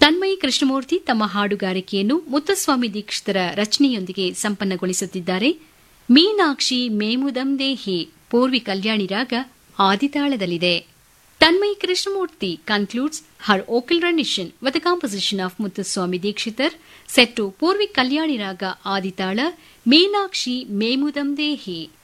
ತನ್ಮಯಿ ಕೃಷ್ಣಮೂರ್ತಿ ತಮ್ಮ ಹಾಡುಗಾರಿಕೆಯನ್ನು ಮುತ್ತುಸ್ವಾಮಿ ದೀಕ್ಷಿತರ ರಚನೆಯೊಂದಿಗೆ ಸಂಪನ್ನಗೊಳಿಸುತ್ತಿದ್ದಾರೆ. ಮೀನಾಕ್ಷಿ ಮೇಮುದಂ ದೇಹಿ ಪೂರ್ವಿ ಕಲ್ಯಾಣಿ ರಾಗ ಆದಿತಾಳದಲ್ಲಿದೆ. Tanmayi Krishnamurthy concludes her vocal rendition with a composition of Muthuswami Dikshitar set to Purvi Kalyani Raga Aditala Meenakshi Memudam Dehi.